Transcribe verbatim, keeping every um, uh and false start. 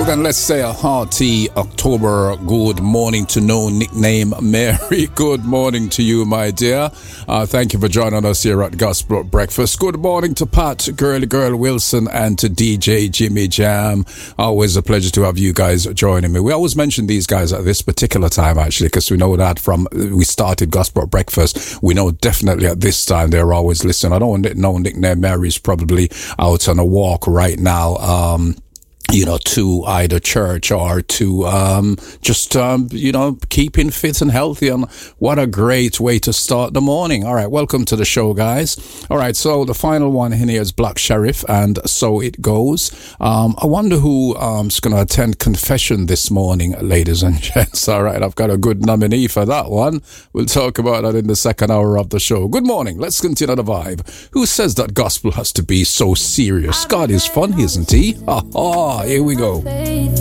then let's say a hearty October good morning to no nickname Mary. Good morning to you, my dear. Uh, thank you for joining us here at Gospel Breakfast. Good morning to Pat, Girly Girl Wilson, and to D J Jimmy Jam. Always a pleasure to have you guys joining me. We always mention these guys at this particular time, actually, because we know that from we started Gospel Breakfast. We know definitely at this time they're always listening. I don't know nickname Mary's probably out on a walk right now. Um, you know, to either church or to um, just, um, you know, keeping fit and healthy. And what a great way to start the morning. All right, welcome to the show, guys. All right, so the final one in here is Black Sheriff, and So It Goes. Um, I wonder who um, is going to attend confession this morning, ladies and gents. All right, I've got a good nominee for that one. We'll talk about that in the second hour of the show. Good morning. Let's continue the vibe. Who says that gospel has to be so serious? God is fun, isn't he? Ha ha. Here we go.